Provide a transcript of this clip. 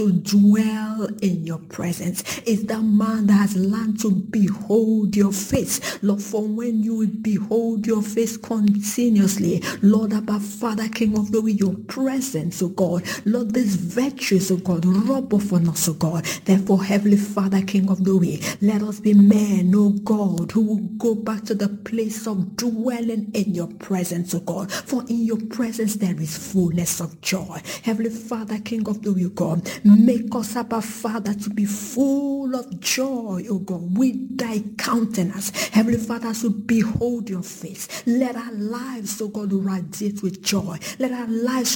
to dwell in your presence. Is that man that has learned to behold your face. Lord, for when you behold your face continuously, Lord, Abba, Father, King of glory, your presence, oh God, Lord, these virtues, oh God, rub off on us, oh God. Therefore, Heavenly Father, King of glory, let us be men, oh God, who will go back to the place of dwelling in your presence, oh God. For in your presence there is fullness of joy. Heavenly Father, King of glory, oh God, make us, Abba, Father, to be full of joy, oh God, with thy countenance. Heavenly Father, as we behold your face, let our lives, oh God, radiate with joy. Let our lives